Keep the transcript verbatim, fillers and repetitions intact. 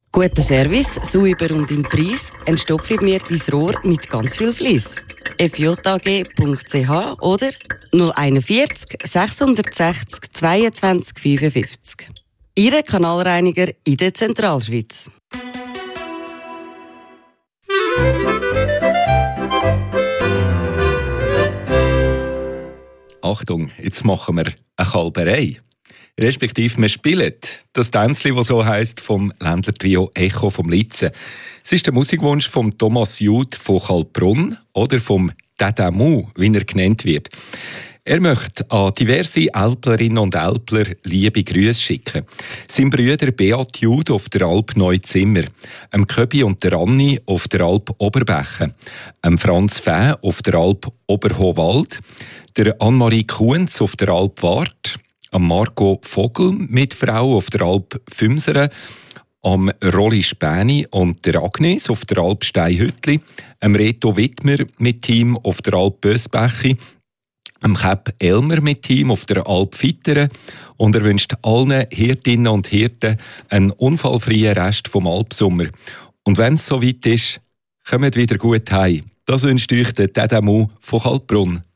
Guter Service, sauber und im Preis, entstopfe mir dein Rohr mit ganz viel Fleiss. f j a g punkt c h oder null einundvierzig sechshundertsechzig zweiundzwanzig fünfundfünfzig. Ihre Kanalreiniger in der Zentralschweiz. Achtung, jetzt machen wir eine Kalberei. Respektive wir spielen das Tänzli, das so heisst, vom Ländler-Trio Echo vom Litzen. Es ist der Musikwunsch von Thomas Jude von Kalbrunn oder vom Tadamu, wie er genannt wird. Er möchte an diverse Älplerinnen und Älpler liebe Grüße schicken. Sein Brüder Beat Jude auf der Alp Neuzimmer, dem Köbi und der Anni auf der Alp Oberbechen, dem Franz Fäh auf der Alp Oberhohwald, der Anne-Marie Kuhns auf der Alp Wart, am Marco Vogel mit Frau auf der Alp Fümseren, am Rolli Späni und der Agnes auf der Alp Steinhüttli, am Reto Wittmer mit Team auf der Alp Bösbechi, am Kep Elmer mit Team auf der Alp Fitteren und er wünscht allen Hirtinnen und Hirten einen unfallfreien Rest vom Alpsommer. Und wenn es soweit ist, kommt wieder gut heim. Das wünscht euch der Tadamu von Kalbrunn.